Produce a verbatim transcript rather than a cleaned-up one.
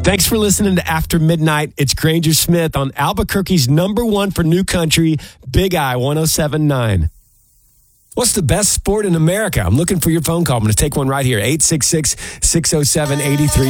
Thanks for listening to After Midnight. It's Granger Smith on Albuquerque's number one for new country, Big I one oh seven point nine. What's the best sport in America? I'm looking for your phone call. I'm going to take one right here, eight six six, six oh seven, eight three